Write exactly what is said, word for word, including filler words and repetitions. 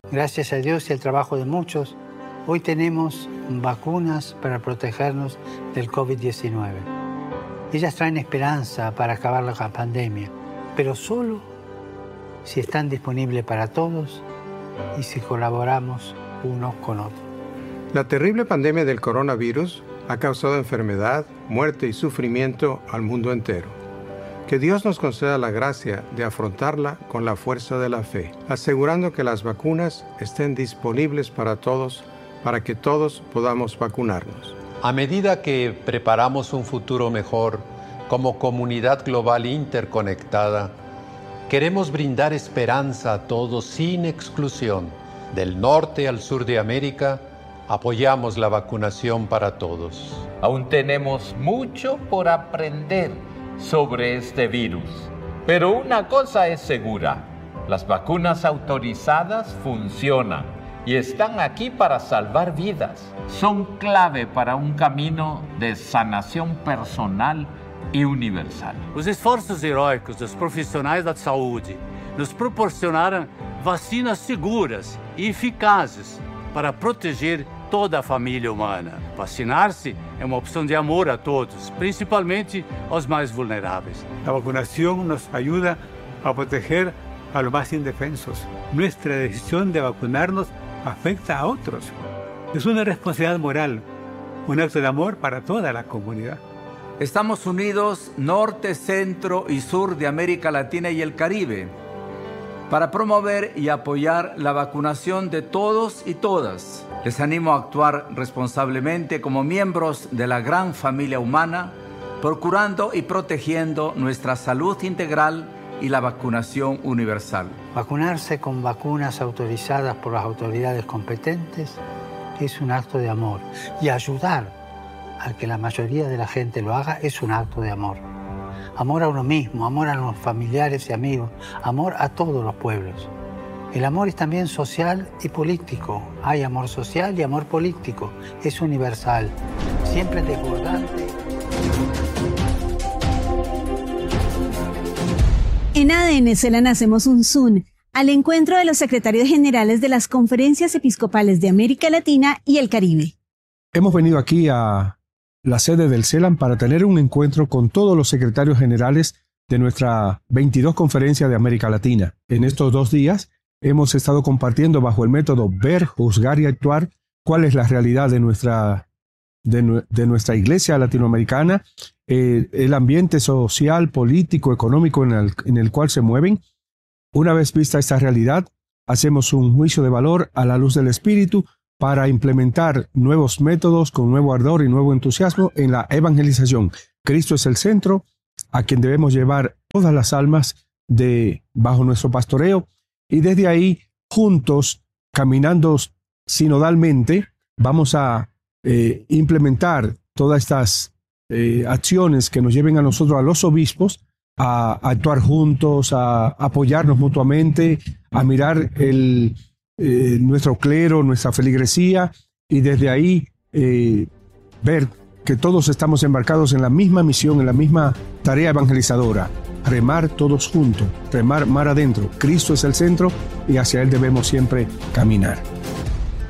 Gracias a Dios y al trabajo de muchos, hoy tenemos vacunas para protegernos del COVID diecinueve. Ellas traen esperanza para acabar la pandemia, pero solo si están disponibles para todos y si colaboramos unos con otros. La terrible pandemia del coronavirus ha causado enfermedad, muerte y sufrimiento al mundo entero. Que Dios nos conceda la gracia de afrontarla con la fuerza de la fe, asegurando que las vacunas estén disponibles para todos, para que todos podamos vacunarnos. A medida que preparamos un futuro mejor como comunidad global interconectada, queremos brindar esperanza a todos sin exclusión. Del norte al sur de América, apoyamos la vacunación para todos. Aún tenemos mucho por aprender sobre este virus, pero una cosa es segura: las vacunas autorizadas funcionan y están aquí para salvar vidas. Son clave para um caminho de sanação personal e universal. Os esforços heróicos dos profissionais da saúde nos proporcionaram vacinas seguras e eficazes para proteger toda a família humana. Vacinar-se é uma opção de amor a todos, principalmente aos mais vulneráveis. La vacunación nos ayuda a proteger a los más indefensos. Nuestra decisión de vacunarnos afecta a otros. Es una responsabilidad moral, un acto de amor para toda la comunidad. Estamos unidos norte, centro y sur de América Latina y el Caribe para promover y apoyar la vacunación de todos y todas. Les animo a actuar responsablemente como miembros de la gran familia humana, procurando y protegiendo nuestra salud integral y la vacunación universal. Vacunarse con vacunas autorizadas por las autoridades competentes es un acto de amor, y ayudar a que la mayoría de la gente lo haga es un acto de amor. Amor a uno mismo, amor a los familiares y amigos, amor a todos los pueblos. El amor es también social y político. Hay amor social y amor político. Es universal, siempre desbordante. En A D N Selan hacemos un zoom al encuentro de los secretarios generales de las conferencias episcopales de América Latina y el Caribe. Hemos venido aquí a la sede del Selan para tener un encuentro con todos los secretarios generales de nuestra veintidós conferencias de América Latina. En estos dos días hemos estado compartiendo bajo el método ver, juzgar y actuar cuál es la realidad de nuestra, de, de nuestra iglesia latinoamericana, eh, el ambiente social, político, económico en el, en el cual se mueven. Una vez vista esta realidad, hacemos un juicio de valor a la luz del Espíritu para implementar nuevos métodos con nuevo ardor y nuevo entusiasmo en la evangelización. Cristo es el centro a quien debemos llevar todas las almas de, bajo nuestro pastoreo, y desde ahí, juntos, caminando sinodalmente, vamos a eh, implementar todas estas eh, acciones que nos lleven a nosotros, a los obispos, a, a actuar juntos, a, a apoyarnos mutuamente, a mirar el Eh, nuestro clero, nuestra feligresía, y desde ahí eh, ver que todos estamos embarcados en la misma misión, en la misma tarea evangelizadora: remar todos juntos, remar mar adentro. Cristo es el centro y hacia Él debemos siempre caminar.